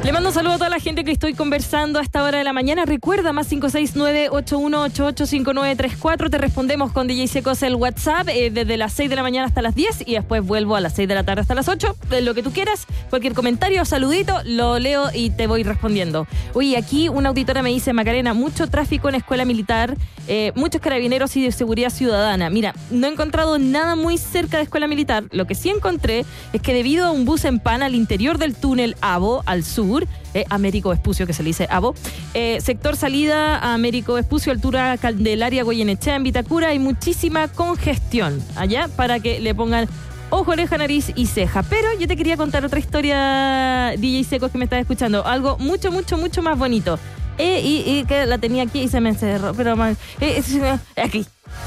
Le mando un saludo a toda la gente que estoy conversando a esta hora de la mañana. Recuerda, más 569-8188-5934. Te respondemos con DJ Secos el WhatsApp desde las 6 de la mañana hasta las 10 y después vuelvo a las 6 de la tarde hasta las 8. Lo que tú quieras, cualquier comentario, saludito, lo leo y te voy respondiendo. Oye, aquí una auditora me dice, Macarena, mucho tráfico en escuela militar, muchos carabineros y de seguridad ciudadana. Mira, no he encontrado nada muy cerca de escuela militar. Lo que sí encontré es que debido a un bus en pan al interior del túnel Abo, al sur, Américo Vespucio, que se le dice Abo, sector salida a Américo Vespucio, altura Candelaria, Goyenechea, en Vitacura, hay muchísima congestión allá para que le pongan ojo, oreja, nariz y ceja. Pero yo te quería contar otra historia, DJ Secos, que me estás escuchando, algo mucho más bonito. Y que la tenía aquí y se me encerró, pero aquí.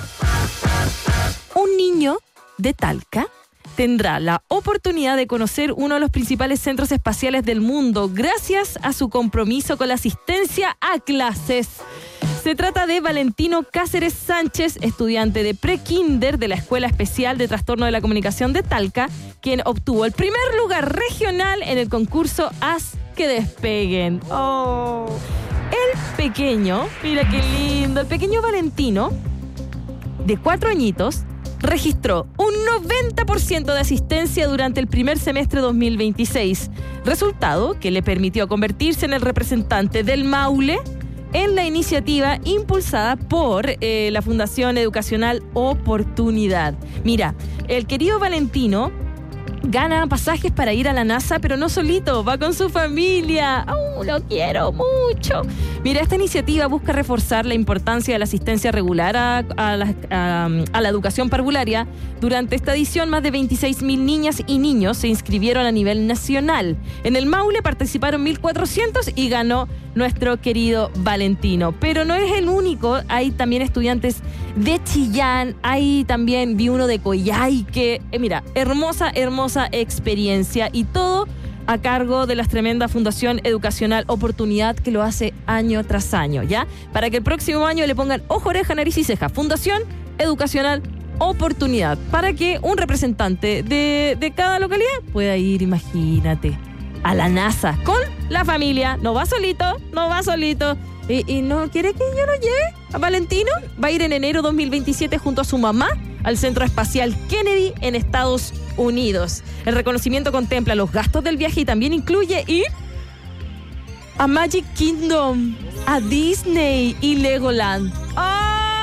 Un niño de Talca tendrá la oportunidad de conocer uno de los principales centros espaciales del mundo gracias a su compromiso con la asistencia a clases. Se trata de Valentino Cáceres Sánchez, estudiante de pre-kinder de la Escuela Especial de Trastorno de la Comunicación de Talca, quien obtuvo el primer lugar regional en el concurso Haz que Despeguen. ¡Oh! El pequeño, mira qué lindo, el pequeño Valentino, de 4 añitos, registró un 90% de asistencia durante el primer semestre 2026, resultado que le permitió convertirse en el representante del Maule en la iniciativa impulsada por la Fundación Educacional Oportunidad. Mira, el querido Valentino gana pasajes para ir a la NASA, pero no solito, va con su familia. ¡Oh, lo quiero mucho! Mira, esta iniciativa busca reforzar la importancia de la asistencia regular a la educación parvularia. Durante esta edición, más de 26.000 niñas y niños se inscribieron a nivel nacional. En el Maule participaron 1.400 y ganó nuestro querido Valentino. Pero no es el único, hay también estudiantes de Chillán, hay también, vi uno de Coyhaique. Mira, hermosa experiencia y todo a cargo de la tremenda Fundación Educacional Oportunidad, que lo hace año tras año, ¿ya? Para que el próximo año le pongan ojo, oreja, nariz y ceja. Fundación Educacional Oportunidad, para que un representante de cada localidad pueda ir, imagínate, a la NASA con la familia. No va solito. ¿Y no quiere que yo lo lleve a Valentino? Va a ir en enero 2027 junto a su mamá al Centro Espacial Kennedy en Estados Unidos. El reconocimiento contempla los gastos del viaje y también incluye ir a Magic Kingdom, a Disney y Legoland.